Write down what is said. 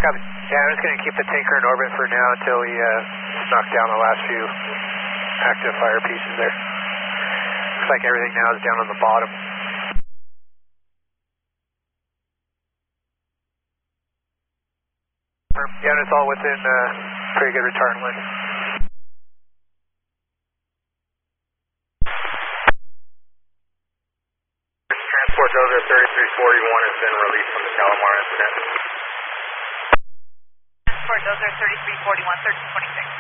copy. Yeah, I'm just going to keep the tanker in orbit for now until we knock down the last few active fire pieces there. Looks like everything now is down on the bottom. Yeah, and it's all within pretty good retardant limit. Transport Dozer 3341 has been released from the Calamar incident. Transport Dozer 3341, 1326.